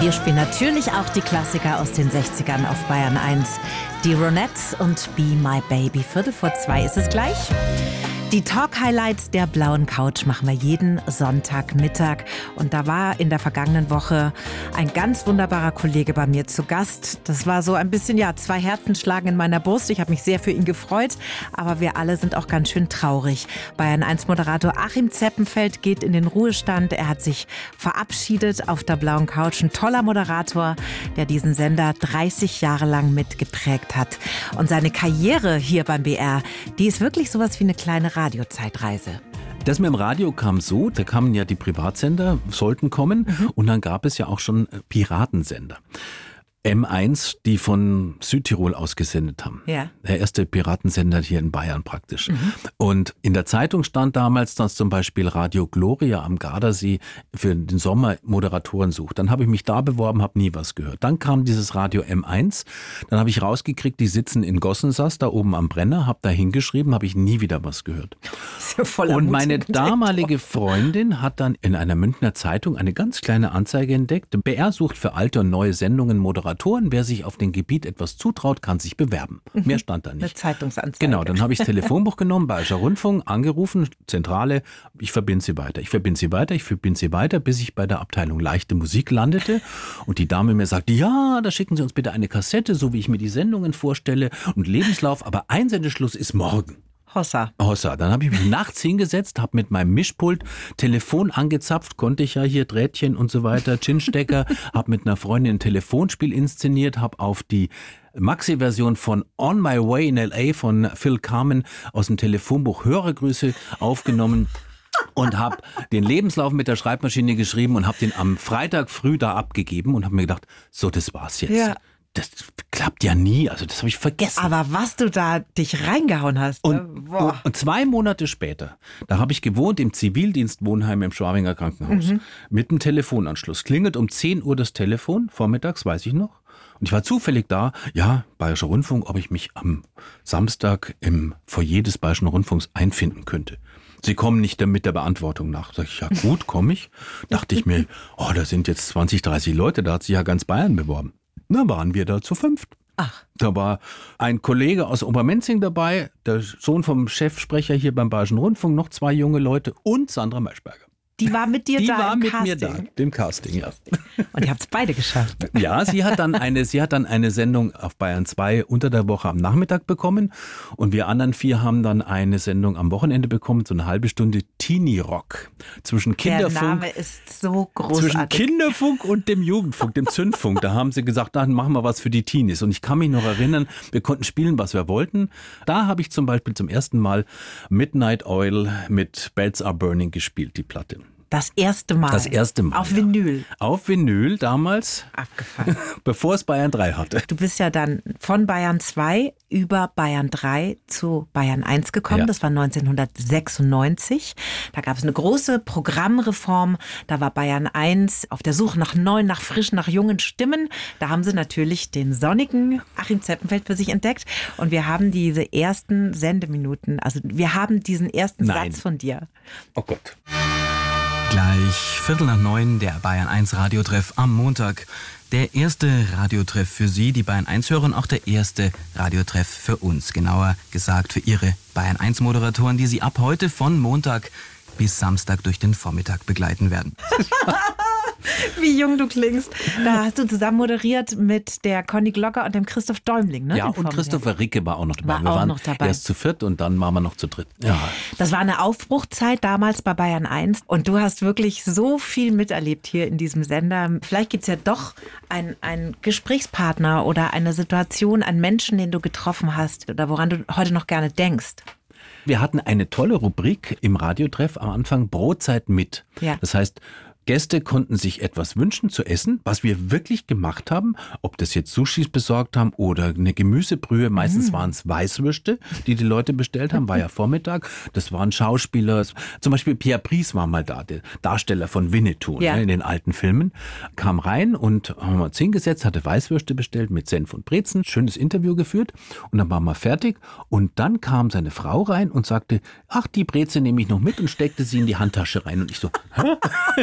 Wir spielen natürlich auch die Klassiker aus den 60ern auf Bayern 1. Die Ronettes und Be My Baby. 1:45 ist es gleich. Die Talk-Highlights der blauen Couch machen wir jeden Sonntagmittag. Und da war in der vergangenen Woche ein ganz wunderbarer Kollege bei mir zu Gast. Das war so ein bisschen, zwei Herzen schlagen in meiner Brust. Ich habe mich sehr für ihn gefreut, aber wir alle sind auch ganz schön traurig. Bayern 1-Moderator Achim Zeppenfeld geht in den Ruhestand. Er hat sich verabschiedet auf der blauen Couch. Ein toller Moderator, der diesen Sender 30 Jahre lang mitgeprägt hat. Und seine Karriere hier beim BR, die ist wirklich sowas wie eine kleine Radiozeitreise. Das mit dem Radio kam so, da kamen ja die Privatsender, sollten kommen und dann gab es ja auch schon Piratensender. M1, die von Südtirol aus gesendet haben. Ja. Der erste Piratensender hier in Bayern praktisch. Und in der Zeitung stand damals, dass zum Beispiel Radio Gloria am Gardasee für den Sommer Moderatoren sucht. Dann habe ich mich da beworben, habe nie was gehört. Dann kam dieses Radio M1. Dann habe ich rausgekriegt, die sitzen in Gossensass, da oben am Brenner, habe da hingeschrieben, habe ich nie wieder was gehört. Das ist ja voll und meine damalige Freundin hat dann in einer Münchner Zeitung eine ganz kleine Anzeige entdeckt. BR sucht für alte und neue Sendungen Moderatoren. Wer sich auf dem Gebiet etwas zutraut, kann sich bewerben. Mehr stand da nicht. Eine Zeitungsanzeige. Genau, dann habe ich das Telefonbuch genommen, Bayerischer Rundfunk, angerufen, Zentrale, ich verbinde Sie weiter. Ich verbinde Sie weiter, bis ich bei der Abteilung leichte Musik landete und die Dame mir sagte, ja, da schicken Sie uns bitte eine Kassette, so wie ich mir die Sendungen vorstelle und Lebenslauf, aber Einsendeschluss ist morgen. Hossa. Dann habe ich mich nachts hingesetzt, habe mit meinem Mischpult Telefon angezapft, konnte ich ja hier Drähtchen und so weiter, Chinstecker, habe mit einer Freundin ein Telefonspiel inszeniert, habe auf die Maxi-Version von On My Way in L.A. von Phil Carmen aus dem Telefonbuch Hörergrüße aufgenommen. Und habe den Lebenslauf mit der Schreibmaschine geschrieben und habe den am Freitag früh da abgegeben und habe mir gedacht, so, das war's jetzt. Ja. Das klappt ja nie, also das habe ich vergessen. Aber was du da dich reingehauen hast. Und 2 Monate später, da habe ich gewohnt im Zivildienstwohnheim im Schwabinger Krankenhaus mit einem Telefonanschluss. Klingelt um 10 Uhr das Telefon, vormittags, weiß ich noch. Und ich war zufällig da, Bayerischer Rundfunk, ob ich mich am Samstag im Foyer des Bayerischen Rundfunks einfinden könnte. Sie kommen nicht mit der Beantwortung nach. Sag ich, ja gut, komme ich. Dachte ich mir, da sind jetzt 20, 30 Leute, da hat sich ja ganz Bayern beworben. Da waren wir da zu 5. Ach. Da war ein Kollege aus Obermenzing dabei, der Sohn vom Chefsprecher hier beim Bayerischen Rundfunk, noch 2 junge Leute und Sandra Maischberger. Die war mit dir da im Casting? Die war mit mir da, dem Casting, ja. Und ihr habt es beide geschafft. Ja, sie hat dann eine Sendung auf Bayern 2 unter der Woche am Nachmittag bekommen und wir anderen 4 haben dann eine Sendung am Wochenende bekommen, so eine halbe Stunde Teenie Rock. Zwischen Kinderfunk, der Name ist so großartig. Zwischen Kinderfunk und dem Jugendfunk, dem Zündfunk. Da haben sie gesagt, dann machen wir was für die Teenies. Und ich kann mich noch erinnern, wir konnten spielen, was wir wollten. Da habe ich zum Beispiel zum ersten Mal Midnight Oil mit Bells Are Burning gespielt, die Platte. Das erste Mal? Das erste Mal. Auf Vinyl? Auf Vinyl damals. Abgefahren. Bevor es Bayern 3 hatte. Du bist ja dann von Bayern 2 über Bayern 3 zu Bayern 1 gekommen. Ja. Das war 1996. Da gab es eine große Programmreform. Da war Bayern 1 auf der Suche nach neuen, nach frischen, nach jungen Stimmen. Da haben sie natürlich den sonnigen Achim Zeppenfeld für sich entdeckt. Und wir haben diese ersten Sendeminuten, also wir haben diesen ersten Satz von dir. Oh Gott. Gleich 8:45 der Bayern 1 Radiotreff am Montag. Der erste Radiotreff für Sie, die Bayern 1 hören, auch der erste Radiotreff für uns. Genauer gesagt für Ihre Bayern 1 Moderatoren, die Sie ab heute von Montag bis Samstag durch den Vormittag begleiten werden. Wie jung du klingst. Da hast du zusammen moderiert mit der Conny Glocker und dem Christoph Däumling, ne? Ja, und Christopher Ricke war auch noch dabei. Wir waren noch dabei. Erst zu 4 und dann waren wir noch zu 3. Ja. Das war eine Aufbruchzeit damals bei Bayern 1 und du hast wirklich so viel miterlebt hier in diesem Sender. Vielleicht gibt es ja doch einen Gesprächspartner oder eine Situation, einen Menschen, den du getroffen hast oder woran du heute noch gerne denkst. Wir hatten eine tolle Rubrik im Radiotreff am Anfang, Brotzeit mit. Ja. Das heißt, Gäste konnten sich etwas wünschen zu essen, was wir wirklich gemacht haben, ob das jetzt Sushis besorgt haben oder eine Gemüsebrühe. Meistens waren es Weißwürste, die Leute bestellt haben, war ja Vormittag. Das waren Schauspieler, zum Beispiel Pierre Brice war mal da, der Darsteller von Winnetou, ja, in den alten Filmen. Kam rein und haben uns hingesetzt, hatte Weißwürste bestellt mit Senf und Brezen, schönes Interview geführt und dann waren wir fertig. Und dann kam seine Frau rein und sagte, ach, die Breze nehme ich noch mit und steckte sie in die Handtasche rein. Und ich so, hä?